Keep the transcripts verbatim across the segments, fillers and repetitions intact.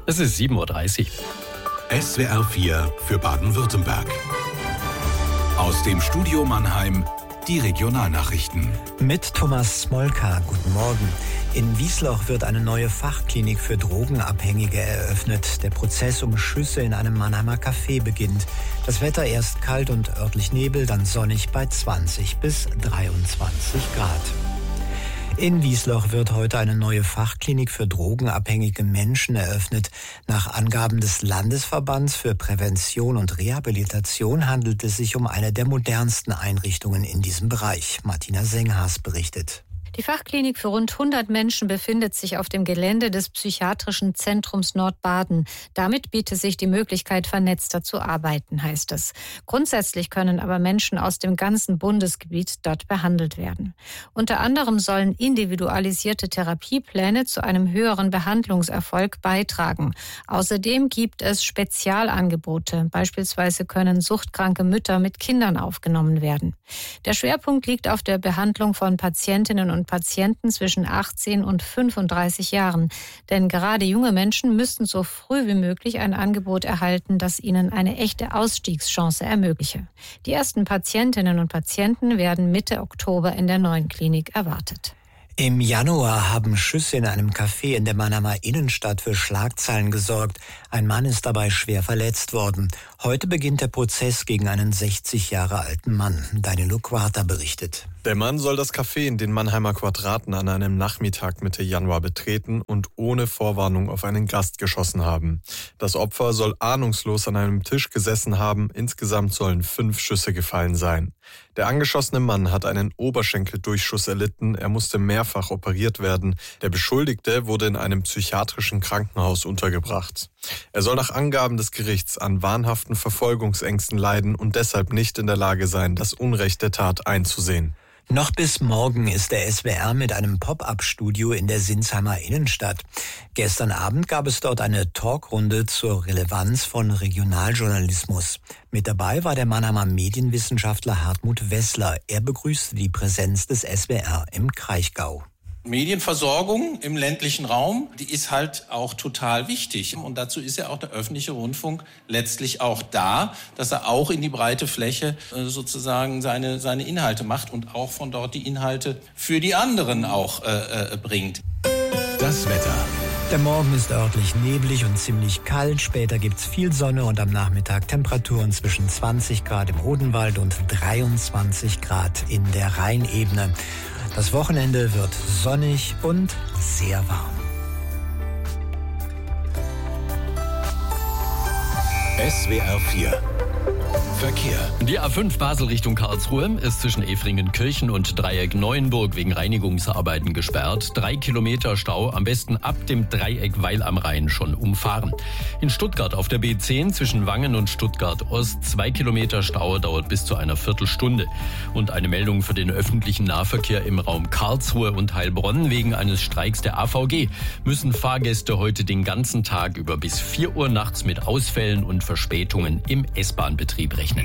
Es ist sieben Uhr dreißig. S W R vier für Baden-Württemberg. Aus dem Studio Mannheim die Regionalnachrichten. Mit Thomas Smolka, guten Morgen. In Wiesloch wird eine neue Fachklinik für Drogenabhängige eröffnet. Der Prozess um Schüsse in einem Mannheimer Café beginnt. Das Wetter erst kalt und örtlich Nebel, dann sonnig bei zwanzig bis dreiundzwanzig Grad. In Wiesloch wird heute eine neue Fachklinik für drogenabhängige Menschen eröffnet. Nach Angaben des Landesverbands für Prävention und Rehabilitation handelt es sich um eine der modernsten Einrichtungen in diesem Bereich. Martina Senghaas berichtet. Die Fachklinik für rund hundert Menschen befindet sich auf dem Gelände des Psychiatrischen Zentrums Nordbaden. Damit bietet sich die Möglichkeit, vernetzter zu arbeiten, heißt es. Grundsätzlich können aber Menschen aus dem ganzen Bundesgebiet dort behandelt werden. Unter anderem sollen individualisierte Therapiepläne zu einem höheren Behandlungserfolg beitragen. Außerdem gibt es Spezialangebote. Beispielsweise können suchtkranke Mütter mit Kindern aufgenommen werden. Der Schwerpunkt liegt auf der Behandlung von Patientinnen und Patienten zwischen achtzehn und fünfunddreißig Jahren. Denn gerade junge Menschen müssten so früh wie möglich ein Angebot erhalten, das ihnen eine echte Ausstiegschance ermögliche. Die ersten Patientinnen und Patienten werden Mitte Oktober in der neuen Klinik erwartet. Im Januar haben Schüsse in einem Café in der Mannheimer Innenstadt für Schlagzeilen gesorgt. Ein Mann ist dabei schwer verletzt worden. Heute beginnt der Prozess gegen einen sechzig Jahre alten Mann. Danilo Quarta berichtet. Der Mann soll das Café in den Mannheimer Quadraten an einem Nachmittag Mitte Januar betreten und ohne Vorwarnung auf einen Gast geschossen haben. Das Opfer soll ahnungslos an einem Tisch gesessen haben. Insgesamt sollen fünf Schüsse gefallen sein. Der angeschossene Mann hat einen Oberschenkeldurchschuss erlitten. Er musste mehrfach operiert werden. Der Beschuldigte wurde in einem psychiatrischen Krankenhaus untergebracht. Er soll nach Angaben des Gerichts an wahnhaften Verfolgungsängsten leiden und deshalb nicht in der Lage sein, das Unrecht der Tat einzusehen. Noch bis morgen ist der S W R mit einem Pop-up-Studio in der Sinsheimer Innenstadt. Gestern Abend gab es dort eine Talkrunde zur Relevanz von Regionaljournalismus. Mit dabei war der Mannheimer Medienwissenschaftler Hartmut Wessler. Er begrüßte die Präsenz des S W R im Kraichgau. Medienversorgung im ländlichen Raum, die ist halt auch total wichtig. Und dazu ist ja auch der öffentliche Rundfunk letztlich auch da, dass er auch in die breite Fläche sozusagen seine, seine Inhalte macht und auch von dort die Inhalte für die anderen auch äh, äh, bringt. Das Wetter. Der Morgen ist örtlich neblig und ziemlich kalt. Später gibt's viel Sonne und am Nachmittag Temperaturen zwischen zwanzig Grad im Odenwald und dreiundzwanzig Grad in der Rheinebene. Das Wochenende wird sonnig und sehr warm. S W R vier Verkehr. Die A fünf Basel Richtung Karlsruhe ist zwischen Efringenkirchen und Dreieck Neuenburg wegen Reinigungsarbeiten gesperrt. Drei Kilometer Stau, am besten ab dem Dreieck Weil am Rhein schon umfahren. In Stuttgart auf der B zehn zwischen Wangen und Stuttgart Ost zwei Kilometer Stau, dauert bis zu einer Viertelstunde. Und eine Meldung für den öffentlichen Nahverkehr im Raum Karlsruhe und Heilbronn. Wegen eines Streiks der A V G müssen Fahrgäste heute den ganzen Tag über bis vier Uhr nachts mit Ausfällen und Verspätungen im S-Bahn-Betrieb rechnen.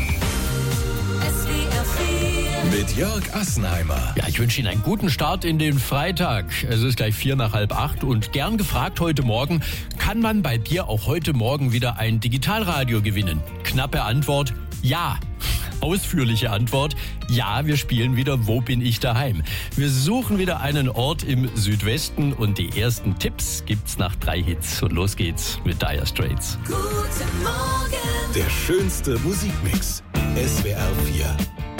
Mit Jörg Assenheimer. Ja, ich wünsche Ihnen einen guten Start in den Freitag. Es ist gleich vier nach halb acht und gern gefragt heute Morgen, kann man bei dir auch heute Morgen wieder ein Digitalradio gewinnen? Knappe Antwort, ja. Ausführliche Antwort, ja, wir spielen wieder Wo bin ich daheim? Wir suchen wieder einen Ort im Südwesten und die ersten Tipps gibt's nach drei Hits. Und los geht's mit Dire Straits. Guten Morgen. Der schönste Musikmix. S W R vier.